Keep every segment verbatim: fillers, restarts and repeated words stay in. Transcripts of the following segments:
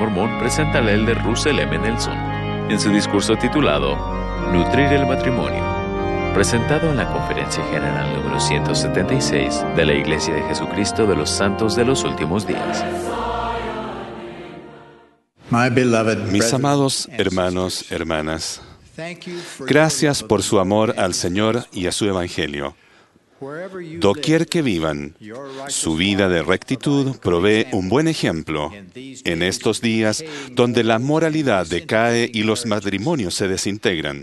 mormón presenta al elder Russell M. Nelson en su discurso titulado Nutrir el matrimonio, presentado en la Conferencia General número ciento setenta y seis de la Iglesia de Jesucristo de los Santos de los Últimos Días. Mis amados hermanos, hermanas, gracias por su amor al Señor y a su Evangelio. Doquier que vivan, su vida de rectitud provee un buen ejemplo en estos días donde la moralidad decae y los matrimonios se desintegran.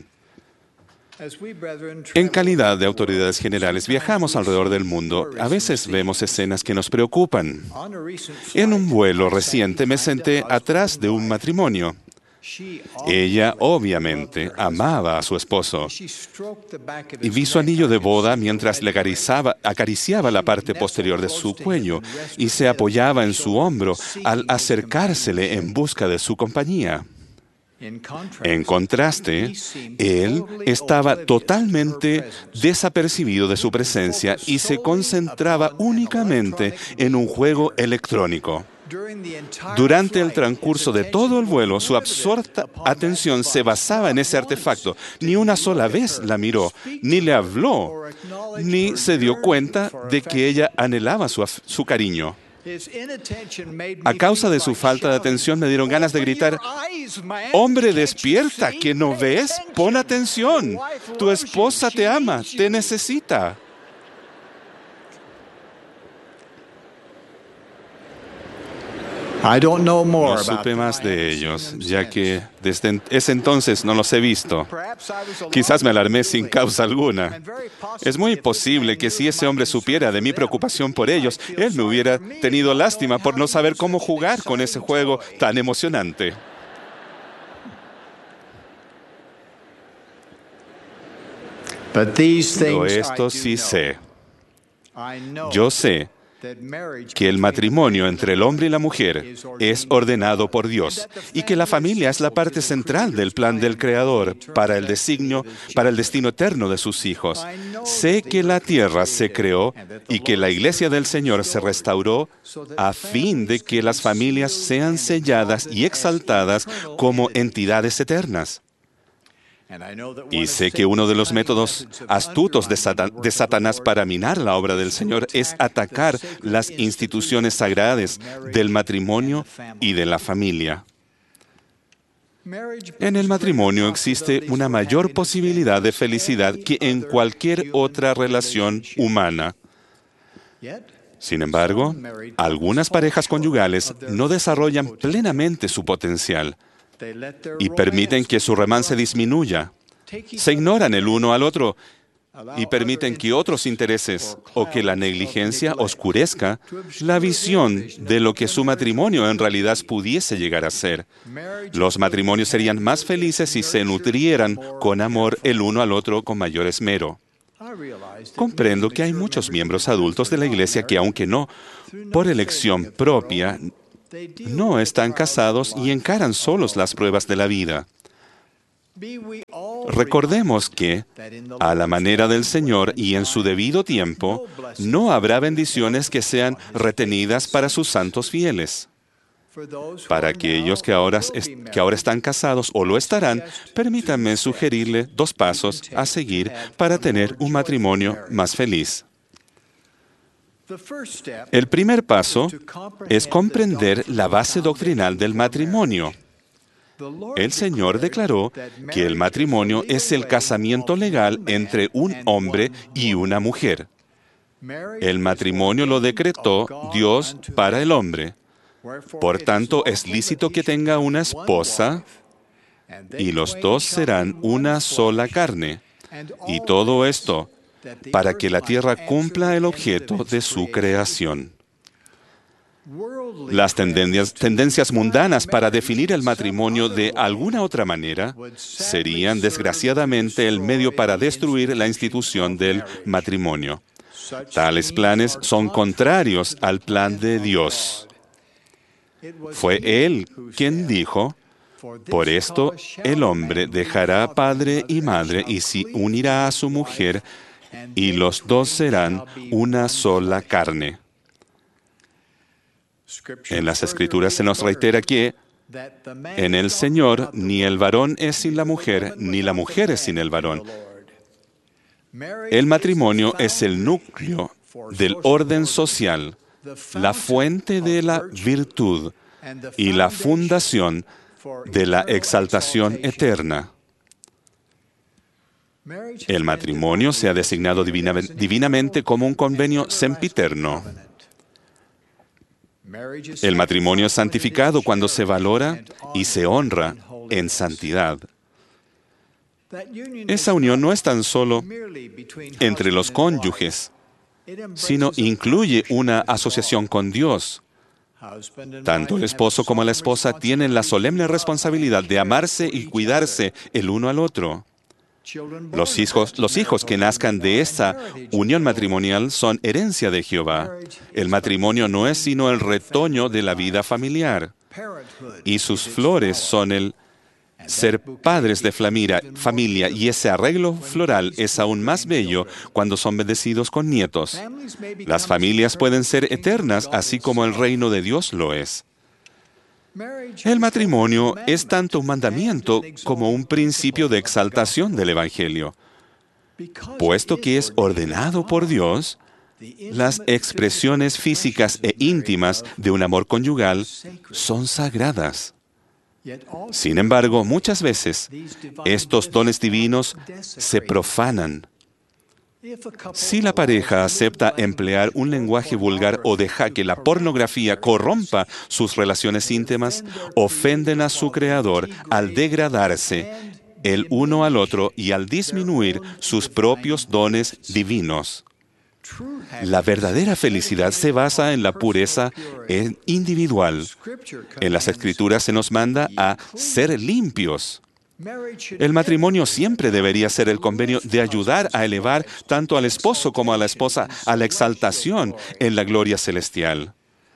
En calidad de autoridades generales viajamos alrededor del mundo. A veces vemos escenas que nos preocupan. En un vuelo reciente me senté atrás de un matrimonio. Ella, obviamente, amaba a su esposo y vi su anillo de boda mientras le acariciaba, acariciaba la parte posterior de su cuello y se apoyaba en su hombro al acercársele en busca de su compañía. En contraste, él estaba totalmente desapercibido de su presencia y se concentraba únicamente en un juego electrónico. Durante el transcurso de todo el vuelo, su absorta atención se basaba en ese artefacto. Ni una sola vez la miró, ni le habló, ni se dio cuenta de que ella anhelaba su, su cariño. A causa de su falta de atención me dieron ganas de gritar: ¡Hombre, despierta! ¿Que no ves? ¡Pon atención! Tu esposa te ama, te necesita. No supe más de ellos, ya que desde ese entonces no los he visto. Quizás me alarmé sin causa alguna. Es muy posible que si ese hombre supiera de mi preocupación por ellos, él me hubiera tenido lástima por no saber cómo jugar con ese juego tan emocionante. Pero esto sí sé. Yo sé que el matrimonio entre el hombre y la mujer es ordenado por Dios y que la familia es la parte central del plan del Creador para el designio, para el destino eterno de sus hijos. Sé que la tierra se creó y que la iglesia del Señor se restauró a fin de que las familias sean selladas y exaltadas como entidades eternas. Y sé que uno de los métodos astutos de, Satan- de Satanás para minar la obra del Señor es atacar las instituciones sagradas del matrimonio y de la familia. En el matrimonio existe una mayor posibilidad de felicidad que en cualquier otra relación humana. Sin embargo, algunas parejas conyugales no desarrollan plenamente su potencial y permiten que su romance disminuya. Se ignoran el uno al otro y permiten que otros intereses o que la negligencia oscurezca la visión de lo que su matrimonio en realidad pudiese llegar a ser. Los matrimonios serían más felices si se nutrieran con amor el uno al otro con mayor esmero. Comprendo que hay muchos miembros adultos de la iglesia que, aunque no por elección propia, no están casados y encaran solos las pruebas de la vida. Recordemos que, a la manera del Señor y en su debido tiempo, no habrá bendiciones que sean retenidas para sus santos fieles. Para aquellos que ahora, que ahora están casados o lo estarán, permítanme sugerirle dos pasos a seguir para tener un matrimonio más feliz. El primer paso es comprender la base doctrinal del matrimonio. El Señor declaró que el matrimonio es el casamiento legal entre un hombre y una mujer. El matrimonio lo decretó Dios para el hombre. Por tanto, es lícito que tenga una esposa y los dos serán una sola carne. Y todo esto para que la tierra cumpla el objeto de su creación. Las tendencias, tendencias mundanas para definir el matrimonio de alguna otra manera serían, desgraciadamente, el medio para destruir la institución del matrimonio. Tales planes son contrarios al plan de Dios. Fue Él quien dijo: por esto el hombre dejará padre y madre y se unirá a su mujer, y los dos serán una sola carne. En las Escrituras se nos reitera que En el Señor, ni el varón es sin la mujer, ni la mujer es sin el varón. El matrimonio es el núcleo del orden social, la fuente de la virtud y la fundación de la exaltación eterna. El matrimonio se ha designado divina, divinamente como un convenio sempiterno. El matrimonio es santificado cuando se valora y se honra en santidad. Esa unión no es tan solo entre los cónyuges, sino incluye una asociación con Dios. Tanto el esposo como la esposa tienen la solemne responsabilidad de amarse y cuidarse el uno al otro. Los hijos, los hijos que nazcan de esta unión matrimonial son herencia de Jehová. El matrimonio no es sino el retoño de la vida familiar, y sus flores son el ser padres de familia, y ese arreglo floral es aún más bello cuando son bendecidos con nietos. Las familias pueden ser eternas, así como el reino de Dios lo es. El matrimonio es tanto un mandamiento como un principio de exaltación del Evangelio. Puesto que es ordenado por Dios, las expresiones físicas e íntimas de un amor conyugal son sagradas. Sin embargo, muchas veces, estos dones divinos se profanan. Si la pareja acepta emplear un lenguaje vulgar o deja que la pornografía corrompa sus relaciones íntimas, ofenden a su Creador al degradarse el uno al otro y al disminuir sus propios dones divinos. La verdadera felicidad se basa en la pureza individual. En las Escrituras se nos manda a ser limpios. El matrimonio siempre debería ser el convenio de ayudar a elevar tanto al esposo como a la esposa a la exaltación en la gloria celestial.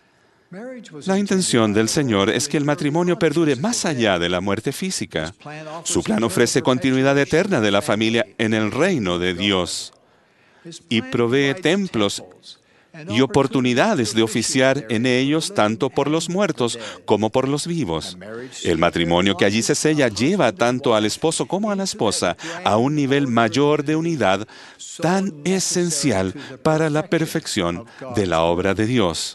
La intención del Señor es que el matrimonio perdure más allá de la muerte física. Su plan ofrece continuidad eterna de la familia en el reino de Dios y provee templos y oportunidades de oficiar en ellos tanto por los muertos como por los vivos. El matrimonio que allí se sella lleva tanto al esposo como a la esposa a un nivel mayor de unidad tan esencial para la perfección de la obra de Dios.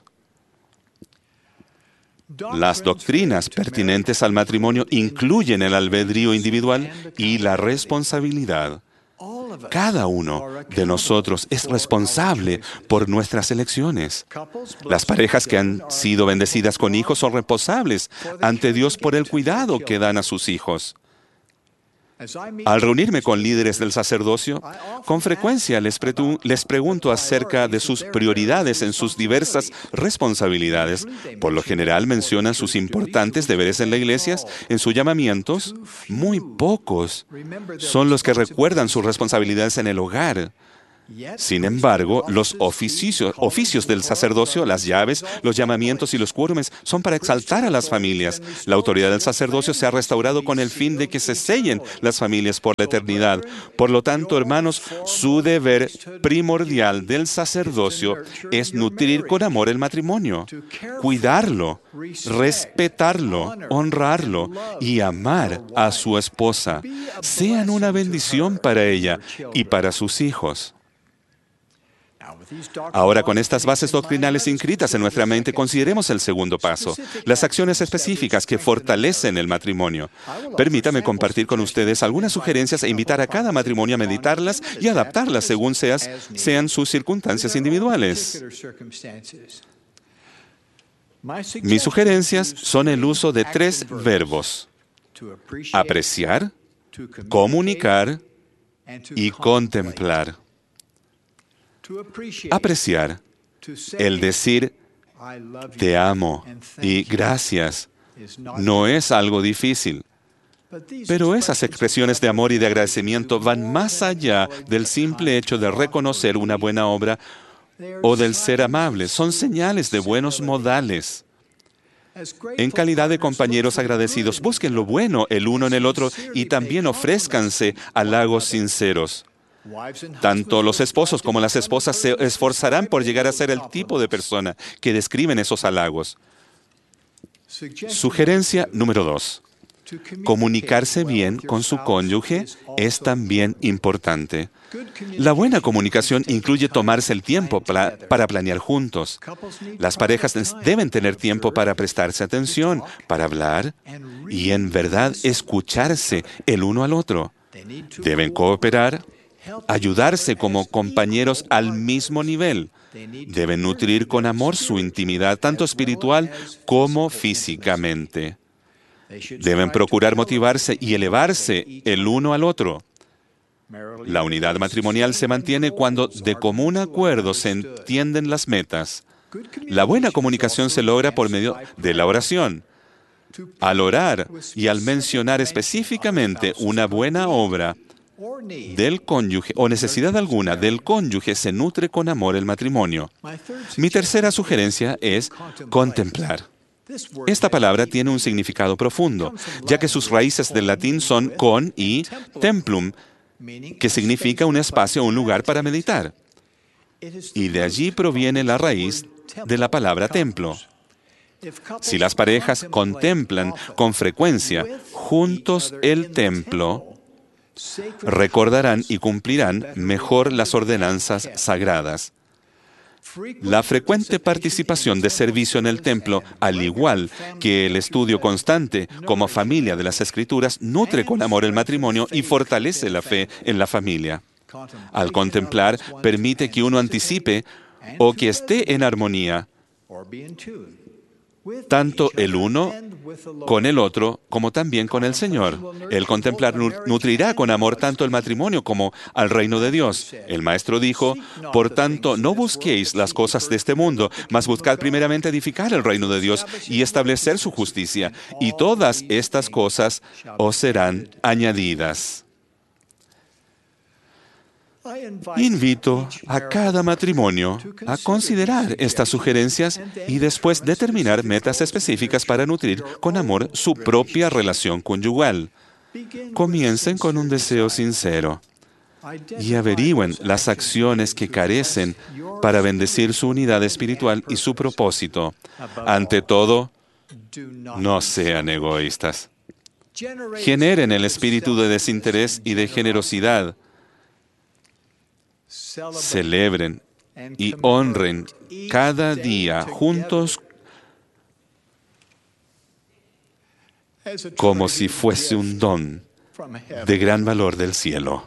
Las doctrinas pertinentes al matrimonio incluyen el albedrío individual y la responsabilidad. Cada uno de nosotros es responsable por nuestras elecciones. Las parejas que han sido bendecidas con hijos son responsables ante Dios por el cuidado que dan a sus hijos. Al reunirme con líderes del sacerdocio, con frecuencia les, pre- les pregunto acerca de sus prioridades en sus diversas responsabilidades. Por lo general mencionan sus importantes deberes en la iglesia. En sus llamamientos, muy pocos son los que recuerdan sus responsabilidades en el hogar. Sin embargo, los oficios, oficios del sacerdocio, las llaves, los llamamientos y los quórumes son para exaltar a las familias. La autoridad del sacerdocio se ha restaurado con el fin de que se sellen las familias por la eternidad. Por lo tanto, hermanos, su deber primordial del sacerdocio es nutrir con amor el matrimonio, cuidarlo, respetarlo, honrarlo y amar a su esposa. Sean una bendición para ella y para sus hijos. Ahora, con estas bases doctrinales inscritas en nuestra mente, consideremos el segundo paso, las acciones específicas que fortalecen el matrimonio. Permítame compartir con ustedes algunas sugerencias e invitar a cada matrimonio a meditarlas y adaptarlas según seas, sean sus circunstancias individuales. Mis sugerencias son el uso de tres verbos: apreciar, comunicar y contemplar. Apreciar, el decir te amo y gracias, no es algo difícil. Pero esas expresiones de amor y de agradecimiento van más allá del simple hecho de reconocer una buena obra o del ser amable. Son señales de buenos modales. En calidad de compañeros agradecidos, busquen lo bueno el uno en el otro y también ofrézcanse halagos sinceros. Tanto los esposos como las esposas se esforzarán por llegar a ser el tipo de persona que describen esos halagos. Sugerencia número dos. Comunicarse bien con su cónyuge es también importante. La buena comunicación incluye tomarse el tiempo para, para planear juntos. Las parejas deben tener tiempo para prestarse atención, para hablar y en verdad escucharse el uno al otro. Deben cooperar, ayudarse como compañeros al mismo nivel. Deben nutrir con amor su intimidad, tanto espiritual como físicamente. Deben procurar motivarse y elevarse el uno al otro. La unidad matrimonial se mantiene cuando de común acuerdo se entienden las metas. La buena comunicación se logra por medio de la oración. Al orar y al mencionar específicamente una buena obra del cónyuge o necesidad alguna del cónyuge, se nutre con amor el matrimonio. Mi tercera sugerencia es contemplar. Esta palabra tiene un significado profundo, ya que sus raíces del latín son con y templum, que significa un espacio o un lugar para meditar. Y de allí proviene la raíz de la palabra templo. Si las parejas contemplan con frecuencia juntos el templo, recordarán y cumplirán mejor las ordenanzas sagradas. La frecuente participación de servicio en el templo, al igual que el estudio constante como familia de las Escrituras, nutre con amor el matrimonio y fortalece la fe en la familia. Al contemplar, permite que uno anticipe o que esté en armonía, tanto el uno con el otro como también con el Señor. El contemplar nutrirá con amor tanto el matrimonio como al reino de Dios. El Maestro dijo, por tanto, no busquéis las cosas de este mundo, mas buscad primeramente edificar el reino de Dios y establecer su justicia, y todas estas cosas os serán añadidas. Invito a cada matrimonio a considerar estas sugerencias y después determinar metas específicas para nutrir con amor su propia relación conyugal. Comiencen con un deseo sincero y averigüen las acciones que carecen para bendecir su unidad espiritual y su propósito. Ante todo, no sean egoístas. Generen el espíritu de desinterés y de generosidad. Celebren y honren cada día juntos como si fuese un don de gran valor del cielo.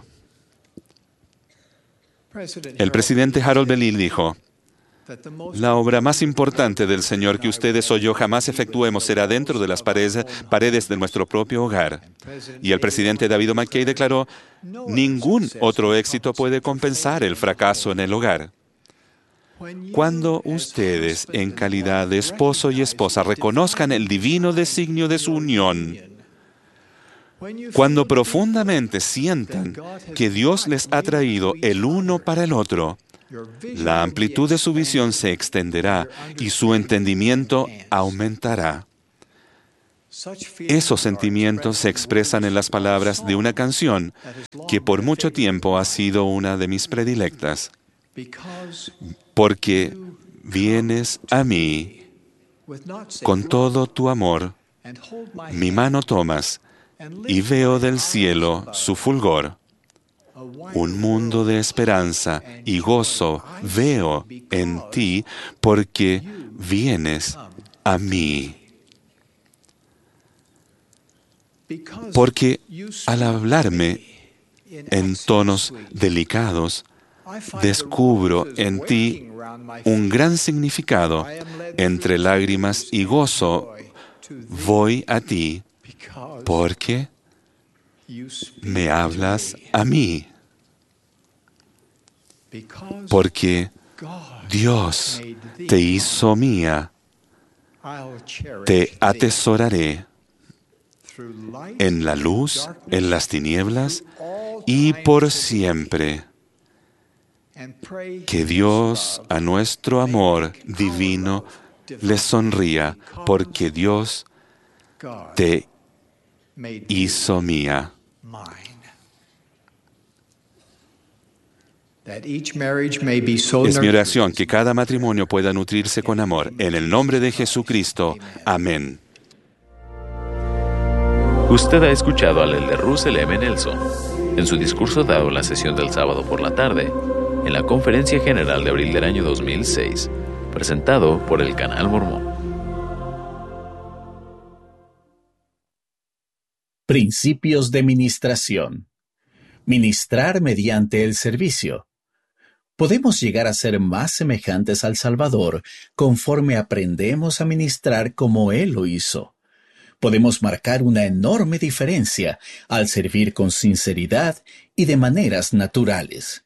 El presidente Harold Bellil dijo, la obra más importante del Señor que ustedes o yo jamás efectuemos será dentro de las paredes, paredes de nuestro propio hogar. Y el presidente David McKay declaró, ningún otro éxito puede compensar el fracaso en el hogar. Cuando ustedes, en calidad de esposo y esposa, reconozcan el divino designio de su unión, cuando profundamente sientan que Dios les ha traído el uno para el otro, la amplitud de su visión se extenderá y su entendimiento aumentará. Esos sentimientos se expresan en las palabras de una canción que por mucho tiempo ha sido una de mis predilectas. Porque vienes a mí con todo tu amor, mi mano tomas y veo del cielo su fulgor. Un mundo de esperanza y gozo veo en ti porque vienes a mí. Porque al hablarme en tonos delicados, descubro en ti un gran significado. Entre lágrimas y gozo voy a ti porque me hablas a mí. Porque Dios te hizo mía, te atesoraré en la luz, en las tinieblas y por siempre. Que Dios a nuestro amor divino le sonría, porque Dios te hizo mía. Es mi oración que cada matrimonio pueda nutrirse con amor. En el nombre de Jesucristo. Amén. Usted ha escuchado al elder Russell M. Nelson en su discurso dado en la sesión del sábado por la tarde, en la Conferencia General de abril del año dos mil seis, presentado por el Canal Mormón. Principios de ministración. Ministrar mediante el servicio. Podemos llegar a ser más semejantes al Salvador conforme aprendemos a ministrar como Él lo hizo. Podemos marcar una enorme diferencia al servir con sinceridad y de maneras naturales.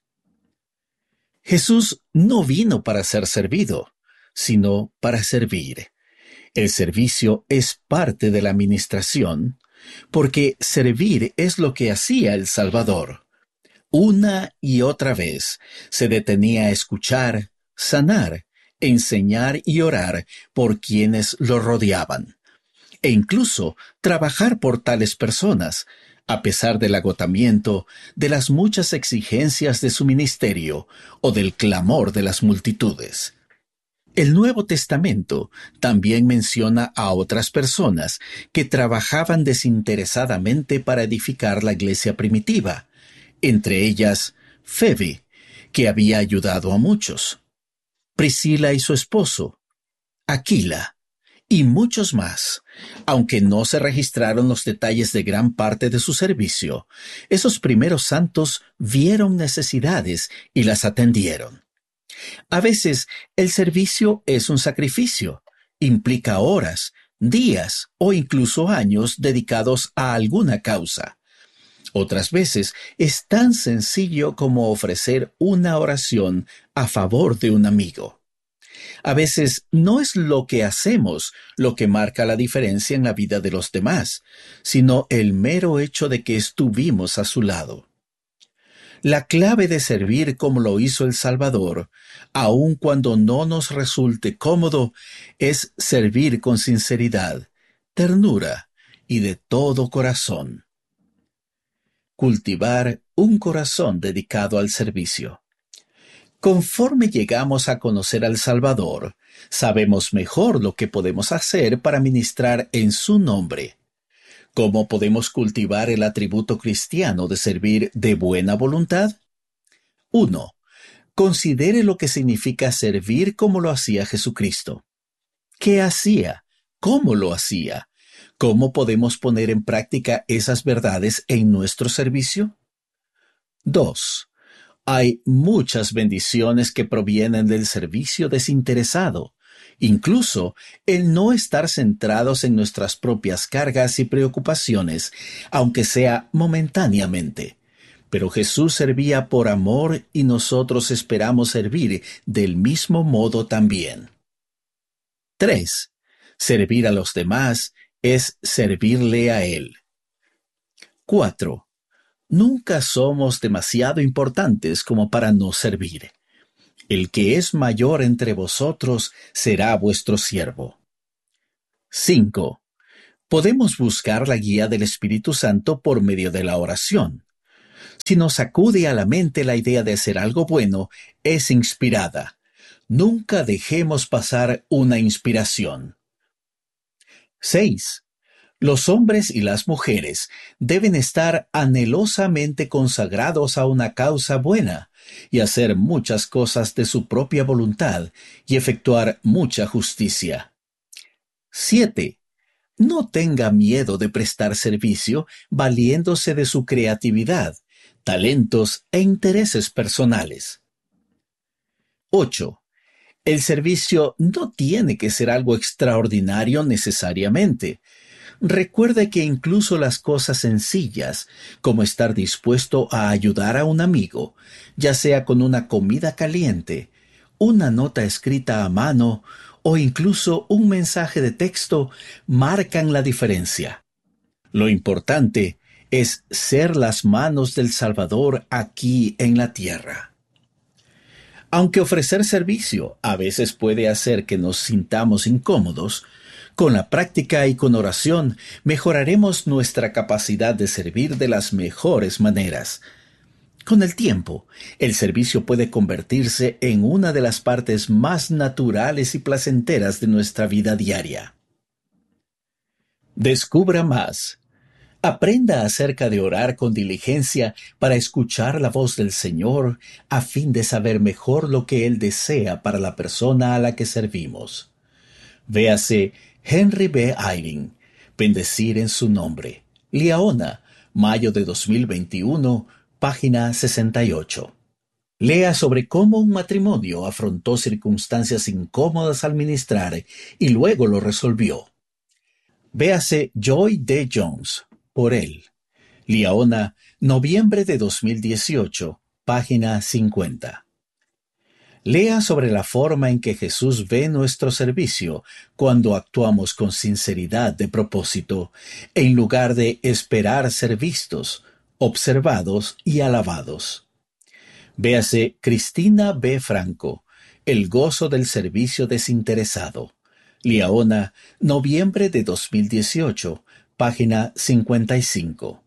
Jesús no vino para ser servido, sino para servir. El servicio es parte de la ministración, porque servir es lo que hacía el Salvador. Una y otra vez se detenía a escuchar, sanar, enseñar y orar por quienes lo rodeaban, e incluso trabajar por tales personas, a pesar del agotamiento, de las muchas exigencias de su ministerio o del clamor de las multitudes. El Nuevo Testamento también menciona a otras personas que trabajaban desinteresadamente para edificar la iglesia primitiva, entre ellas Febe, que había ayudado a muchos, Priscila y su esposo, Aquila, y muchos más. Aunque no se registraron los detalles de gran parte de su servicio, esos primeros santos vieron necesidades y las atendieron. A veces, el servicio es un sacrificio, implica horas, días o incluso años dedicados a alguna causa. Otras veces, es tan sencillo como ofrecer una oración a favor de un amigo. A veces, no es lo que hacemos lo que marca la diferencia en la vida de los demás, sino el mero hecho de que estuvimos a su lado. La clave de servir como lo hizo el Salvador, aun cuando no nos resulte cómodo, es servir con sinceridad, ternura y de todo corazón. Cultivar un corazón dedicado al servicio. Conforme llegamos a conocer al Salvador, sabemos mejor lo que podemos hacer para ministrar en su nombre. ¿Cómo podemos cultivar el atributo cristiano de servir de buena voluntad? uno. Considere lo que significa servir como lo hacía Jesucristo. ¿Qué hacía? ¿Cómo lo hacía? ¿Cómo podemos poner en práctica esas verdades en nuestro servicio? dos. Hay muchas bendiciones que provienen del servicio desinteresado. Incluso el no estar centrados en nuestras propias cargas y preocupaciones, aunque sea momentáneamente. Pero Jesús servía por amor y nosotros esperamos servir del mismo modo también. tres. Servir a los demás es servirle a Él. cuatro. Nunca somos demasiado importantes como para no servir. El que es mayor entre vosotros será vuestro siervo. cinco. Podemos buscar la guía del Espíritu Santo por medio de la oración. Si nos acude a la mente la idea de hacer algo bueno, es inspirada. Nunca dejemos pasar una inspiración. seis. Los hombres y las mujeres deben estar anhelosamente consagrados a una causa buena y hacer muchas cosas de su propia voluntad y efectuar mucha justicia. siete. No tenga miedo de prestar servicio valiéndose de su creatividad, talentos e intereses personales. ocho. El servicio no tiene que ser algo extraordinario necesariamente. Recuerde que incluso las cosas sencillas, como estar dispuesto a ayudar a un amigo, ya sea con una comida caliente, una nota escrita a mano o incluso un mensaje de texto, marcan la diferencia. Lo importante es ser las manos del Salvador aquí en la tierra. Aunque ofrecer servicio a veces puede hacer que nos sintamos incómodos, con la práctica y con oración mejoraremos nuestra capacidad de servir de las mejores maneras. Con el tiempo, el servicio puede convertirse en una de las partes más naturales y placenteras de nuestra vida diaria. Descubra más. Aprenda acerca de orar con diligencia para escuchar la voz del Señor a fin de saber mejor lo que Él desea para la persona a la que servimos. Véase Henry B. Eyring, Bendecir en su nombre. Liaona, mayo de dos mil veintiuno, página sesenta y ocho. Lea sobre cómo un matrimonio afrontó circunstancias incómodas al ministrar y luego lo resolvió. Véase Joy D. Jones, por él. Liaona, noviembre de dos mil dieciocho, página cincuenta. Lea sobre la forma en que Jesús ve nuestro servicio cuando actuamos con sinceridad de propósito, en lugar de esperar ser vistos, observados y alabados. Véase Cristina B. Franco, El gozo del servicio desinteresado. Liaona, noviembre de dos mil dieciocho, página cincuenta y cinco.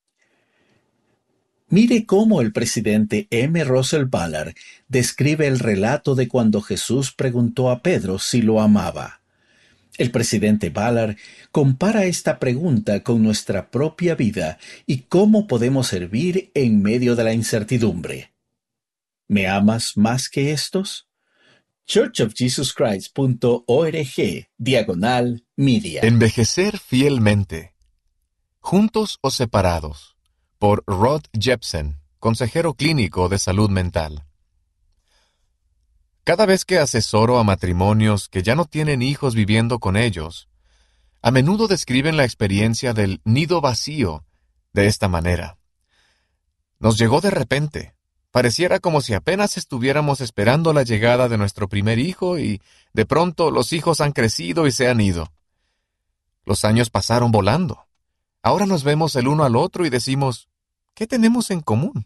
Mire cómo el presidente M. Russell Ballard describe el relato de cuando Jesús preguntó a Pedro si lo amaba. El presidente Ballard compara esta pregunta con nuestra propia vida y cómo podemos servir en medio de la incertidumbre. ¿Me amas más que estos? church of jesus christ punto org, diagonal, media. Envejecer fielmente. Juntos o separados. Por Rod Jepsen, consejero clínico de salud mental. Cada vez que asesoro a matrimonios que ya no tienen hijos viviendo con ellos, a menudo describen la experiencia del nido vacío de esta manera. Nos llegó de repente. Pareciera como si apenas estuviéramos esperando la llegada de nuestro primer hijo y, de pronto, los hijos han crecido y se han ido. Los años pasaron volando. Ahora nos vemos el uno al otro y decimos, ¿qué tenemos en común?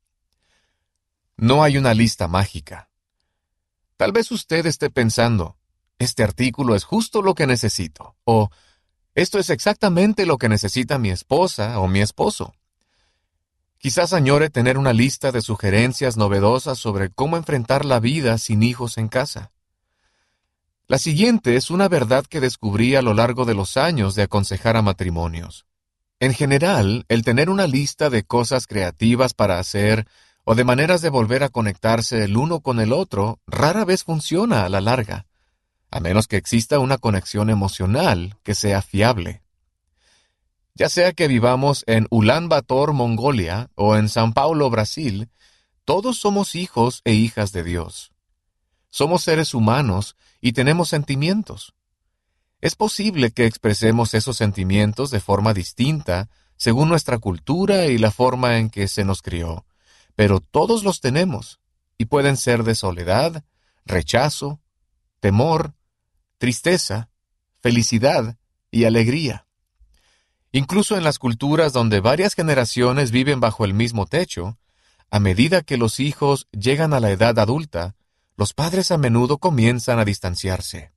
No hay una lista mágica. Tal vez usted esté pensando, este artículo es justo lo que necesito, o esto es exactamente lo que necesita mi esposa o mi esposo. Quizás añore tener una lista de sugerencias novedosas sobre cómo enfrentar la vida sin hijos en casa. La siguiente es una verdad que descubrí a lo largo de los años de aconsejar a matrimonios. En general, el tener una lista de cosas creativas para hacer o de maneras de volver a conectarse el uno con el otro rara vez funciona a la larga, a menos que exista una conexión emocional que sea fiable. Ya sea que vivamos en Ulan Bator, Mongolia, o en São Paulo, Brasil, todos somos hijos e hijas de Dios. Somos seres humanos y tenemos sentimientos. Es posible que expresemos esos sentimientos de forma distinta según nuestra cultura y la forma en que se nos crió, pero todos los tenemos, y pueden ser de soledad, rechazo, temor, tristeza, felicidad y alegría. Incluso en las culturas donde varias generaciones viven bajo el mismo techo, a medida que los hijos llegan a la edad adulta, los padres a menudo comienzan a distanciarse.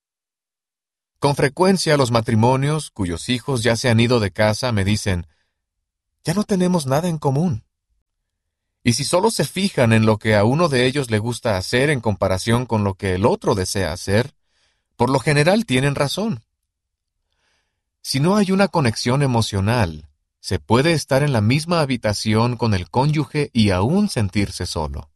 Con frecuencia los matrimonios cuyos hijos ya se han ido de casa me dicen, ya no tenemos nada en común. Y si solo se fijan en lo que a uno de ellos le gusta hacer en comparación con lo que el otro desea hacer, por lo general tienen razón. Si no hay una conexión emocional, se puede estar en la misma habitación con el cónyuge y aún sentirse solo.